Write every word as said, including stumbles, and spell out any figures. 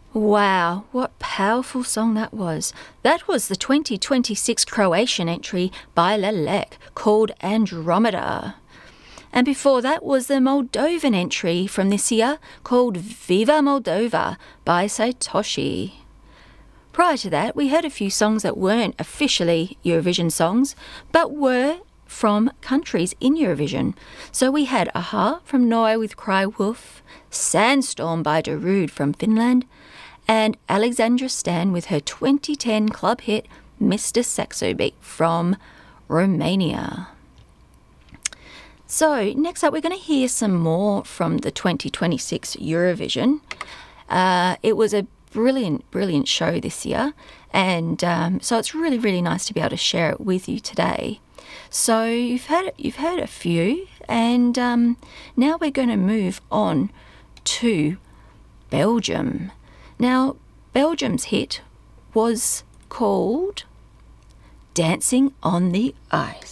Wow, what powerful song that was. That was the twenty twenty-six Croatian entry by Lelek called Andromeda. And before that was the Moldovan entry from this year called Viva Moldova by Saitoshi. Prior to that, we heard a few songs that weren't officially Eurovision songs, but were from countries in Eurovision. So we had Aha from Norway with Cry Wolf, Sandstorm by Darude from Finland, and Alexandra Stan with her twenty ten club hit Mister Saxo Beat from Romania. So next up, we're going to hear some more from the twenty twenty-six Eurovision. Uh, it was a brilliant, brilliant show this year, and um, so it's really, really nice to be able to share it with you today. So you've heard you've heard a few, and um, now we're going to move on to Belgium. Now, Belgium's hit was called Dancing on the Ice.